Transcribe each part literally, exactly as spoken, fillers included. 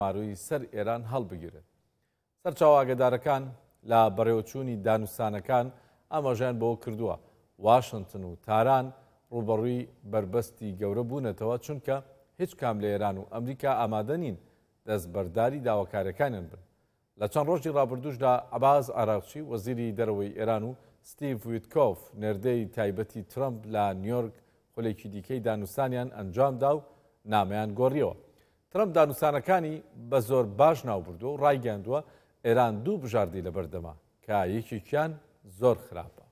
ماروی سەر ئێران هەڵبگیرێت. سەرچاو ئاگادارەکان لە بەڕێوەچوونی دانوستانەکان ئاماژیان بەوە کردووە واشنگتن و تاران ڕوبەڕووی بربەستی گەورە بوونەتەوە چونکە هیچ کام لە ئێران و ئەمریکا ئامادە نین دەستبەرداری داواکاریەکانیان بن. لە چەند ڕۆژی ڕابردووشدا عەباس ئاراغچی وەزیری دەرەوەی ئێران و ستیڤ ویتکۆف نێردەی تایبەتی ترەمپ لە نیویۆرک خولێکی دیکەی دانوستانیان ئەنجامدا و نامەیان گۆڕیەوە. ترەمپ دانوستانەکانی بە زۆر باش ناوبردووە و ڕایگەاندووە ئێران دوو بژاردی لە بەردەما کە یەکێکیان زۆر خراپە.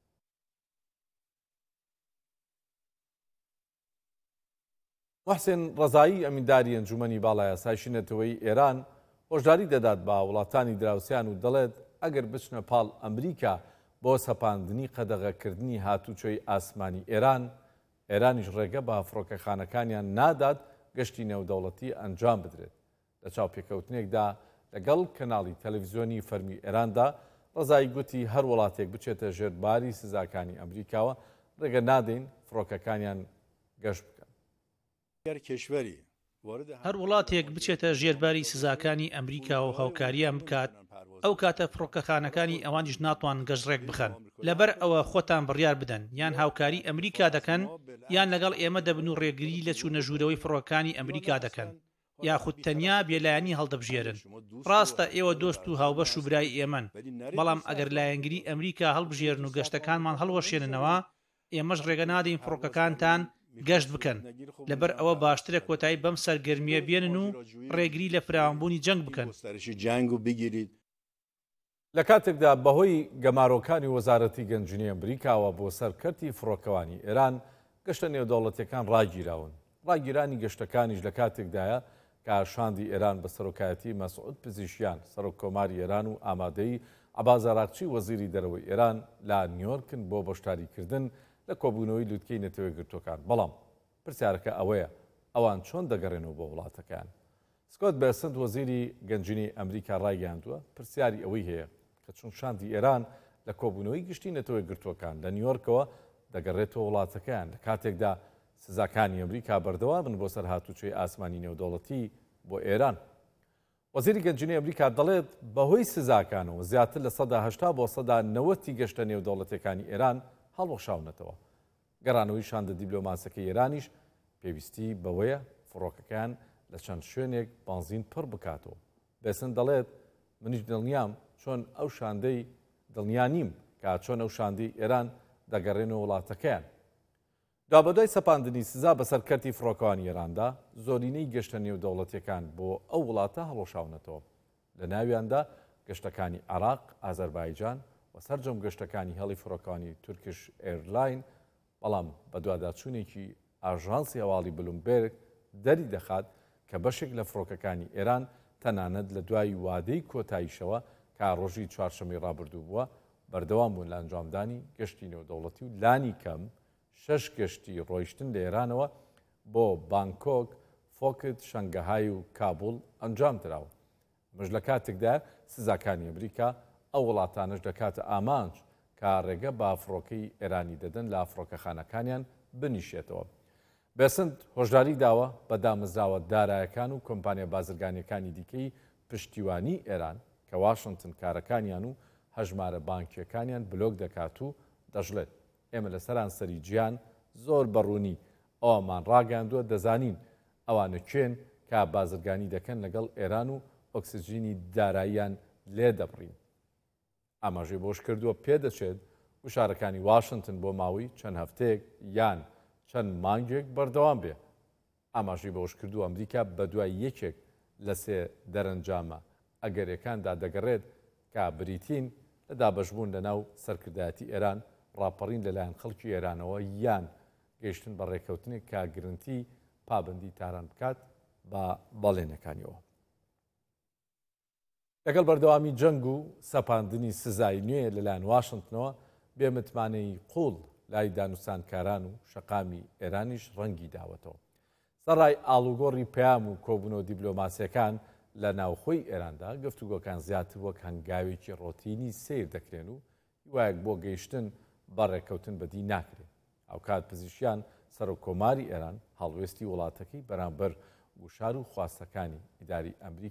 محسن ڕەزایی ئەمینداری ئەنجومەنی باڵای یاسای نەتەوەی ئێران هۆشداری دەدات بە وڵاتانی دراوسیان و دەڵێت ئەگەر بچنە پاڵ ئەمریکا بۆ سەپاندنی قەدەغەکردنی هاتوچۆی ئاسمانی ئێران، ئێرانیش ڕێگە بە فڕۆکەخانەکانیان نادات گەشتی نێودەوڵەتی ئەنجام بدرێت. لە چاوپێکەوتنێکدا لەگەڵ کەناڵی تەلەڤیزیۆنی فەرمی ئێراندا ڕەزایی گوتی هەر وڵاتێک بچێتە ژێرباری سزاکانی ئەمریکاوە ڕێگە نادەین فڕۆکەکانیان گەشت بکەن. هەر وڵاتێک بچێتە ژێرباری سزاکانی ئەمریکا و هاوکاریان بکات ئەو کاتە فڕۆکەخانەکانی ئەوانیش ناتوان گەشتڕێک بخەن. لەبەر ئەوە خۆتان بڕیار بدەن یان هاوکاری ئەمریکا دەکەن یان لەگەڵ ئێمە دەبن و ڕێگری لە چوونە ژوورەوەی فڕۆکەکانی ئەمریکا دەکەن یاخود تەنیا بێلایەنی هەڵدەبژێرن. ڕاستە ئێوە دۆست و هاوبەش و برای ئێمەن، بەڵام ئەگەر لایەنگری ئەمریکا هەڵبژێرن و گەشتەکانمان هەڵوەشێننەوە ئێمەش ڕێگە نادەین فڕۆکەکانتان گەشت بکەن. لەبەر ئەوە باشترە کۆتایی بەم سەرگەرمیە بێنن و ڕێگری لە فراوانبوونی جەنگ بکەن. لە کاتێکدا بەهۆی گەمارۆکانی وەزارەتی گەنجینەی ئەمریکاوە بۆ سەرکەرتی فڕۆکەوانی ئێران گەشتە نێودەوڵەتیەکان ڕاگیراون. ڕاگیرانی گەشتەکانیش لە کاتێکدایە کە شاندی ئێران بە سەرۆکایەتی مەسعود پزیشکیان سەرۆک کۆماری ئێران و ئامادەی عەباس ئاراغچی وەزیری دەرەوەی ئێران لە نیویۆرکن بۆ بەشداریکردن لە کۆبوونەوەی لووتکەی نەتەوەی گرتوەکان. بەڵام پرسیارەکە ئەوەیە ئەوان چۆن دەگەڕێنەوە بۆ وڵاتەکان. سکۆت بێسنت وەزیری گەنجینەی ئەمریکا ڕایگەاندووە پرسیاری ئەوەی هەیە کە چون شاندی ئێران لە کۆبوونەوەی گشتی نەتەوەی گرتوەکان لە نیویۆرکەوە دەگەڕێتەوە وڵاتەکەیان لە کاتێکدا سزاکانی ئەمریکا بەردەوام بن بۆ سەر هاتوچۆی ئاسمانی نێودەوڵەتی بۆ ئێران. وەزیری گەنجینەی ئەمریکا دەڵێت بەهۆی سزاکانەوە زیاتر لە سەدا هەشتا بۆ سەدا نەوەتی گەشتە نێودەوڵەتەکانی ئێران هەڵوەشاونەتەوە. گەڕانەوەی شاندە دیبلۆماسیەکەی ئێرانیش پێویستی بەوەیە فڕۆکەکان لە چەند شوێنێک بانزین پڕ بکاتەوە. بێسن دەڵێت منیش دڵنیام چۆن ئەو شاندەی دڵنیا نیم کە چۆن ئەو شاندەی ئێران دەگەڕێنەوە وڵاتەکەیان. دوابەدوای سەپاندنی سزا بە سەرکەرتی فڕۆکەوانی ئێراندا زۆرینەی گەشتە نێودەوڵەتیەکان بۆ ئەو وڵاتە هەڵوەشاونەتەوە. لە ناویاندا گەشتەکانی عێراق، ئازەربایجان و سەرجەم گەشتەکانی هەڵی فڕۆکەوانی تورکیش ئێرلاین. بەڵام بە دواداچوونێکی ئاژانسی هەواڵی بلومبێرگ دەری دەخات کە بەشێک لە فڕۆکەکانی ئێران تەنانەت لە دوای وادەی کۆتاییشەوە کە ڕۆژی چوارشەمەی ڕابردوو بووە بەردەوام بوون لە ئەنجامدانی گەشتی نێودەوڵەتی و لانی کەم شەش گەشتی ڕۆیشتن لە ئێرانەوە بۆ بانکۆک، فۆکت، شەنگەهای و کابوڵ ئەنجام دراوە. مژ لە کاتێکدا سزاکانی ئەمریکا ئەو وڵاتانش دەکاتە ئامانج کە ڕێگە بە فڕۆکەی ئێرانی دەدەن لە فڕۆکەخانەکانیان بنیشێتەوە. بێسنت هۆشداری داوە بە دامەزراوە دارایەکان و کۆمپانیا بازرگانیەکانی دیکەی پشتیوانی ئێران کە واشنگتن کارەکانیان و هەژمارە بانکیەکانیان بلۆک دەکات و دەژڵێت ئێمە لە سەرانسەری گیان زۆر بەڕوونی ئەومان ڕاگەاندووە دەزانین ئەوانە کوێن کە بازرگانی دەکەن لەگەڵ ئێران و ئۆکسسیژینی داراییان لێ دەبڕین. ئاماژەی بۆش کردووە پێدەچێت وشارەکانی واشنگتن بۆ ماوەی چەند هەفتەیەک یان چەند مانگێک بەردەوام بێ. ئاماژەی بۆش کردووە ئەمریکا بە دوای یەکێک لە سێ دەرەنجامە ئەگەریەکاندا دەگەڕێت کە بریتین لە دابەشبوون لە ناو سەرکردایەتی ئێران ڕاپەڕین لەلایەن خەڵکی ئێرانەوە یان گەیشتن بە ڕێکەوتنێک کە گرنتی پابندی تاران بکات بە بەڵێنەکانیەوە. لەگەڵ بەردەوامی جەنگ و سەپاندنی سزای نوێ لەلایەن واشنگتنەوە بێمتمانەی قوڵ لای دانوستانکاران و شەقامی ئێرانیش ڕەنگی داوەتەوە. سەرڕای ئاڵوگۆڕی پەیام و کۆبوونەوە دیبلۆماسیەکان لە ناوخۆی ئێراندا گفتوگۆکان زیاتر وەک هەنگاوێکی ڕۆتینی سیر دەکرێن و هیوایەک بۆ گەیشتن بە ڕێکەوتن بەدی ناکرێت. ئەو کات پزیشکیان سەرۆک کۆماری ئێران هەڵوێستی وڵاتەکەی بەرامبەر وشار و خواستەکانی ئیداری ئەمریکا